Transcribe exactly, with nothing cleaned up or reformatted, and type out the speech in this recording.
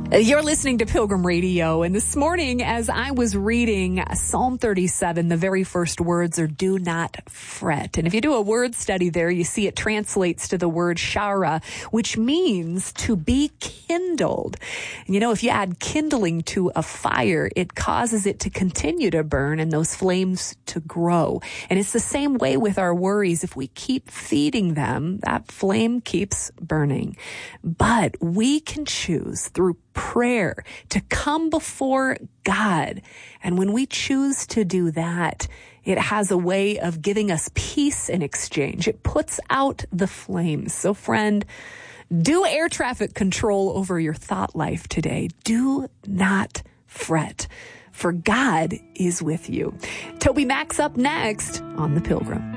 You're listening to Pilgrim Radio, and this morning as I was reading Psalm thirty-seven, the very first words are do not fret. And if you do a word study there, you see it translates to the word shara, which means to be kindled. And you know, if you add kindling to a fire, it causes it to continue to burn and those flames to grow. And it's the same way with our worries. If we keep feeding them, that flame keeps burning. But we can choose through prayer to come before God. And when we choose to do that, it has a way of giving us peace in exchange. It puts out the flames. So friend, do air traffic control over your thought life today. Do not fret, for God is with you. Toby Mack's up next on The Pilgrim.